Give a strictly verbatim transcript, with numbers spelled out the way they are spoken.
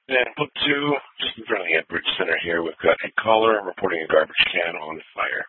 And book two, just in front of the Edbridge Center here, we've got a caller reporting a garbage can on fire.